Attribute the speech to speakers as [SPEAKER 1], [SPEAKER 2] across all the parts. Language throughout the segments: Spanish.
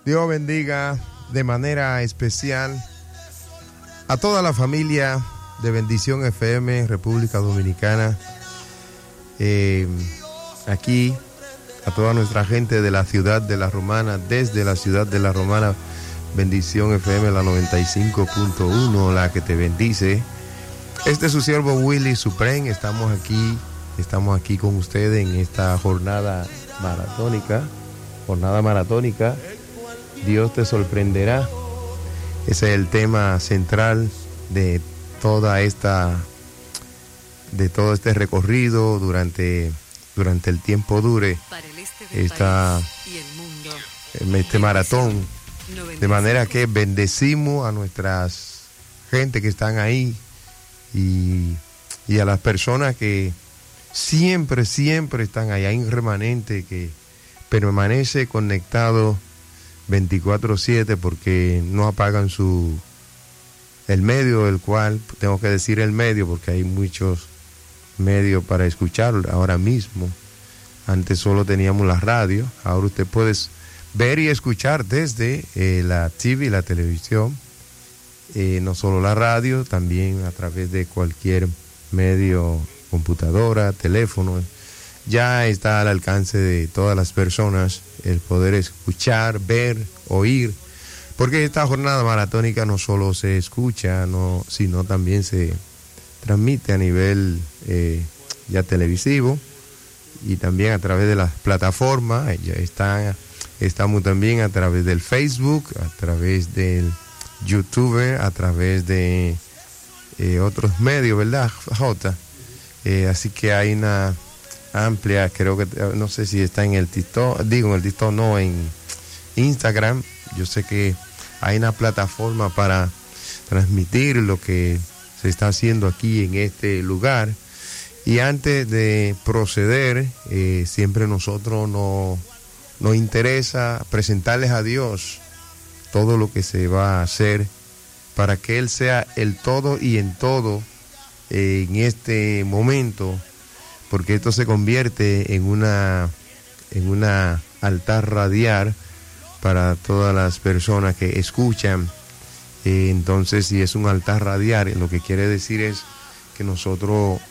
[SPEAKER 1] Dios bendiga de manera especial a toda la familia de Bendición FM, República Dominicana. Aquí, a toda nuestra gente de la ciudad de La Romana, desde la ciudad de La Romana, Bendición FM, la 95.1, la que te bendice. Este es su siervo Willy Supreme. Estamos aquí con ustedes en esta jornada maratónica. Dios te sorprenderá. Ese es el tema central de todo este recorrido durante el tiempo dure este maratón. De manera que bendecimos a nuestras gente que están ahí y a las personas que siempre están ahí. Hay un remanente que permanece conectado 24/7 porque no apagan el medio, el cual, tengo que decir el medio porque hay muchos medios para escuchar ahora mismo. Antes solo teníamos la radio, ahora usted puede ver y escuchar desde la TV y la televisión, no solo la radio, también a través de cualquier medio, computadora, teléfono. Ya está al alcance de todas las personas el poder escuchar, ver, oír, porque esta jornada maratónica no solo se escucha, sino también se transmite a nivel ya televisivo y también a través de las plataformas. Ya estamos también a través del Facebook, a través del YouTube, a través de otros medios, ¿verdad, Jota? Así que hay una amplia, creo que, no sé si está en el TikTok, no, en Instagram. Yo sé que hay una plataforma para transmitir lo que se está haciendo aquí en este lugar. Y antes de proceder, siempre nosotros nos interesa presentarles a Dios todo lo que se va a hacer para que Él sea el todo y en todo en este momento, porque esto se convierte en una altar radial para todas las personas que escuchan. Entonces, si es un altar radial, lo que quiere decir es que nosotros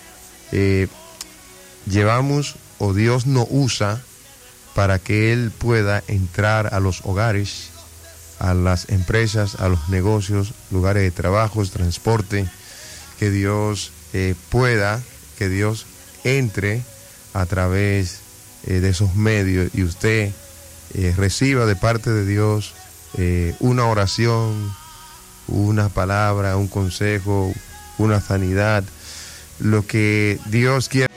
[SPEAKER 1] llevamos, o Dios nos usa para que Él pueda entrar a los hogares, a las empresas, a los negocios, lugares de trabajo, transporte, que Dios que Dios entre a través de esos medios y usted reciba de parte de Dios una oración, una palabra, un consejo, una sanidad, lo que Dios quiere